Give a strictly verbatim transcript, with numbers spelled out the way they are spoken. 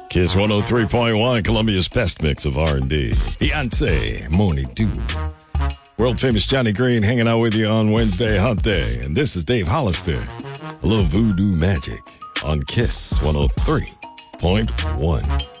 Kiss one oh three point one, Columbia's best mix of R and B. Beyonce, Moni Do. World famous Johnny Green hanging out with you on Wednesday Hump Day. And this is Dave Hollister. A little voodoo magic on Kiss one oh three point one.